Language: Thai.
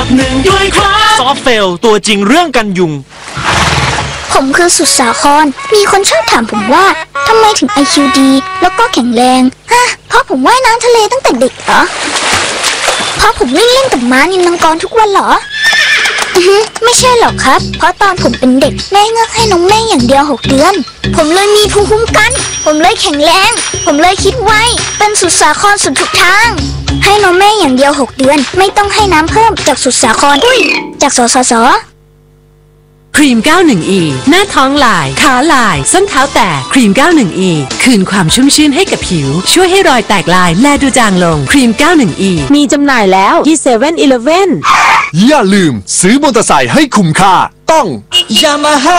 บหนึ่งด้วยครับซอฟเฟลตัวจริงเรื่องกันยุงผมคือสุดสาครมีคนชอบถามผมว่าทำไมถึง IQ ดีแล้วก็แข็งแรงเพราะผมว่ายน้ำทะเลตั้งแต่เด็กเหรอเพราะผมวิ่งเล่นกับม้านิลมังกรทุกวันเหรอไม่ใช่หรอกครับเพราะตอนผมเป็นเด็กแม่เงือกให้นมแม่อย่างเดียว6 เดือนผมเลยมีภูมิคุ้มกันผมเลยแข็งแรงผมเลยคิดไวเป็นสุดสาครสุดทุกทางให้นมแม่อย่างเดียว6 เดือนไม่ต้องให้น้ำเพิ่มจากสุดสาครจากสสสครีม 91E หน้าท้องลายขาลายส้นเท้าแตกครีม 91E คืนความชุ่มชื่นให้กับผิวช่วยให้รอยแตกลายแลดูจางลงครีม 91E มีจำหน่ายแล้วที่ 7-Eleven อย่าลืมซื้อมอเตอร์ไซค์ให้คุ้มค่าต้องยามาฮ่า